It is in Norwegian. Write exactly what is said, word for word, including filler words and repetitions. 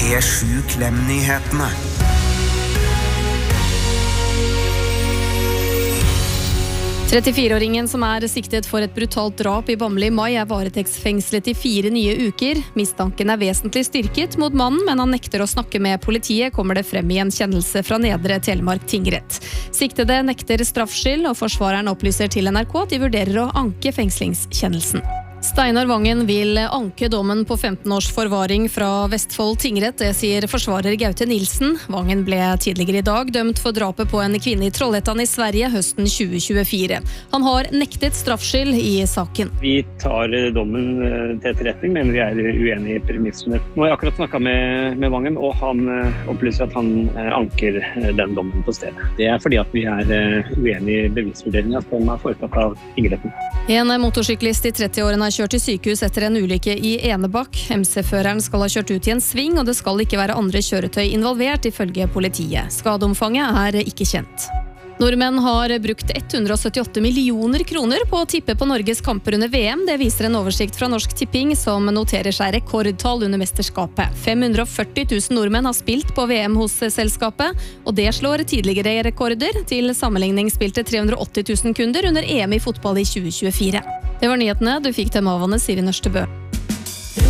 P sju Klem-nyhetene. trettifire-åringen som er siktet for et brutalt drap i Bamble i mai er varetektsfengslet i fire nye uker. Mistanken er vesentlig styrket mot mannen, men han nekter å snakke med politiet, kommer det frem i en kjennelse fra Nedre Telemark tingrett. Siktede nekter straffskyld, og forsvareren opplyser til N R K at de vurderer å anke fengslingskjennelsen. Steinar Vangen vil anke dommen på femten års forvaring fra Vestfold tingrett, det sier forsvarer Gaute Nilsen. Vangen ble tidligere i dag dømt for drapet på en kvinne i Trollhättan i Sverige høsten tjue tjuefire. Han har nektet straffskyld i saken. Vi tar dommen til etterretning, men vi er uenige i premissene. Nå har jeg akkurat snakket med, med Vangen, og han opplyser at han anker den dommen på stedet. Det er fordi at vi er uenige i bevisvurderingen som er foretatt av tingretten. En motorsyklist i trettiårene har kjørt til sykehus etter en ulykke i Enebakk. M C-føreren skal ha kjørt ut i en sving, og det skal ikke være andre kjøretøy involvert, ifølge politiet. Skadeomfanget er ikke kjent. Nordmenn har brukt hundre og syttiåtte millioner kroner på å tippe på Norges kamper under V M. Det viser en oversikt fra Norsk Tipping, som noterer seg rekordtall under mesterskapet. fem hundre og førti tusen nordmenn har spilt på V M hos selskapet, og det slår tidligere rekorder. Til sammenligning spilte tre hundre og åtti tusen kunder under E M i fotball i tjue tjuefire. Det var nyhetene du fikk dem av Anne Siri Nørstebø.